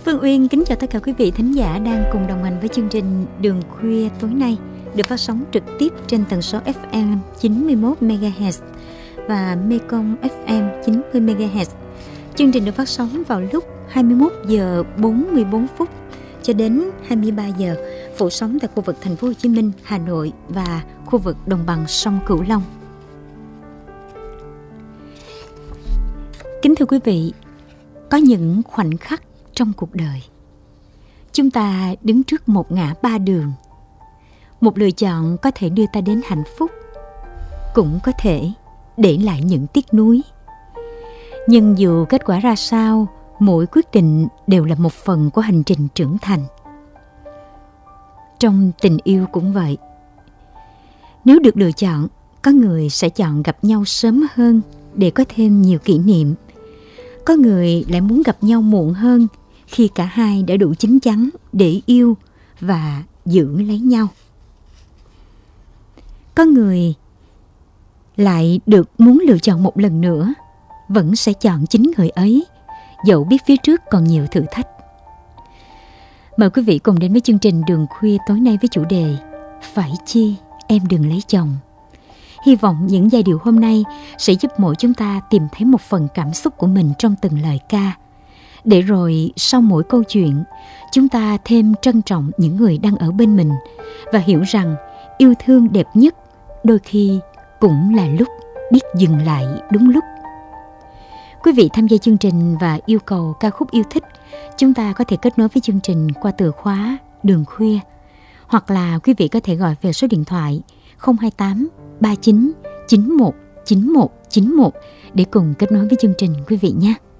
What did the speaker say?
Phương Uyên kính chào tất cả quý vị thính giả đang cùng đồng hành với chương trình Đường Khuya tối nay, được phát sóng trực tiếp trên tần số FM 91 MHz và Mekong FM 90 MHz. Chương trình được phát sóng vào lúc 21 giờ 44 phút cho đến 23 giờ, phủ sóng tại khu vực thành phố Hồ Chí Minh, Hà Nội và khu vực đồng bằng sông Cửu Long. Kính thưa quý vị, có những khoảnh khắc trong cuộc đời, chúng ta đứng trước một ngã ba đường. Một lựa chọn có thể đưa ta đến hạnh phúc, cũng có thể để lại những tiếc nuối. Nhưng dù kết quả ra sao, mỗi quyết định đều là một phần của hành trình trưởng thành. Trong tình yêu cũng vậy. Nếu được lựa chọn, có người sẽ chọn gặp nhau sớm hơn để có thêm nhiều kỷ niệm. Có người lại muốn gặp nhau muộn hơn khi cả hai đã đủ chín chắn để yêu và giữ lấy nhau. Có người lại được muốn lựa chọn một lần nữa, vẫn sẽ chọn chính người ấy, dẫu biết phía trước còn nhiều thử thách. Mời quý vị cùng đến với chương trình Đường Khuya tối nay với chủ đề Phải chi em đừng lấy chồng. Hy vọng những giai điệu hôm nay sẽ giúp mỗi chúng ta tìm thấy một phần cảm xúc của mình trong từng lời ca, để rồi sau mỗi câu chuyện, chúng ta thêm trân trọng những người đang ở bên mình và hiểu rằng yêu thương đẹp nhất đôi khi cũng là lúc biết dừng lại đúng lúc. Quý vị tham gia chương trình và yêu cầu ca khúc yêu thích, chúng ta có thể kết nối với chương trình qua từ khóa Đường Khuya, hoặc là quý vị có thể gọi về số điện thoại 028 39 91 91 91 để cùng kết nối với chương trình quý vị nhé.